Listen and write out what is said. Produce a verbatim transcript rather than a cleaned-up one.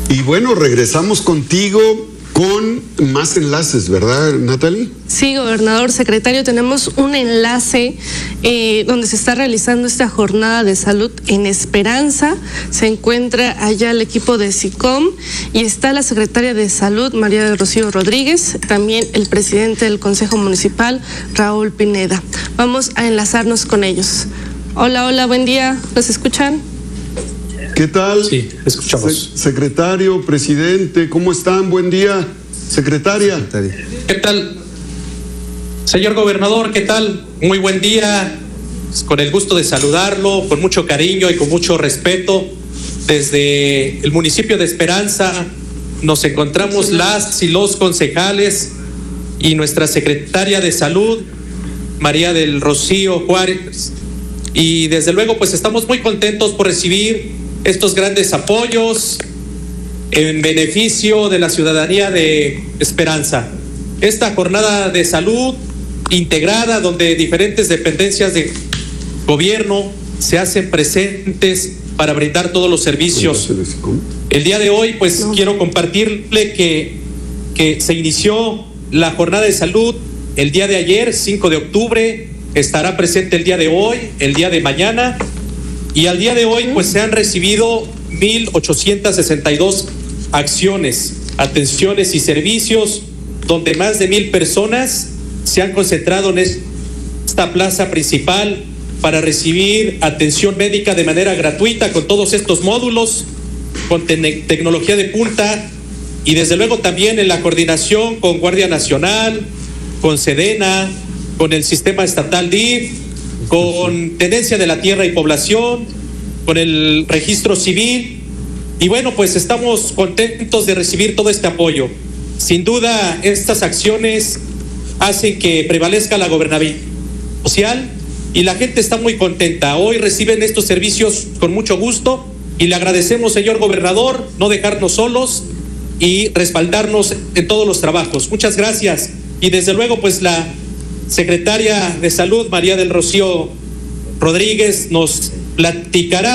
Y bueno, regresamos contigo con más enlaces, ¿verdad, Natalie? Sí, gobernador, secretario, tenemos un enlace eh, donde se está realizando esta jornada de salud en Esperanza. Se encuentra allá el equipo de SICOM y está la secretaria de Salud, María del Rocío Rodríguez, también el presidente del Consejo Municipal, Raúl Pineda. Vamos a enlazarnos con ellos. Hola, hola, buen día, ¿nos escuchan? ¿Qué tal? Sí, escuchamos. Se secretario, presidente, ¿cómo están? Buen día. Secretaria. Secretaria. ¿Qué tal? Señor gobernador, ¿qué tal? Muy buen día. Con el gusto de saludarlo, con mucho cariño y con mucho respeto. Desde el municipio de Esperanza nos encontramos las y los concejales y nuestra secretaria de Salud, María del Rocío Juárez. Y desde luego, pues estamos muy contentos por recibir estos grandes apoyos en beneficio de la ciudadanía de Esperanza. Esta jornada de salud integrada, donde diferentes dependencias de gobierno se hacen presentes para brindar todos los servicios. El día de hoy, pues no. quiero compartirle que, que se inició la jornada de salud el día de ayer, cinco de octubre, estará presente el día de hoy, el día de mañana. Y al día de hoy, pues se han recibido mil ochocientas sesenta y dos acciones, atenciones y servicios, donde más de mil personas se han concentrado en esta plaza principal para recibir atención médica de manera gratuita con todos estos módulos, con te tecnología de punta y desde luego también en la coordinación con Guardia Nacional, con Sedena, con el Sistema Estatal D I F, con Tenencia de la Tierra y Población, con el Registro Civil. Y bueno, pues estamos contentos de recibir todo este apoyo. Sin duda, estas acciones hacen que prevalezca la gobernabilidad social y la gente está muy contenta. Hoy reciben estos servicios con mucho gusto y le agradecemos, señor gobernador, no dejarnos solos y respaldarnos en todos los trabajos. Muchas gracias. Y desde luego, pues la secretaria de Salud, María del Rocío Rodríguez, nos platicará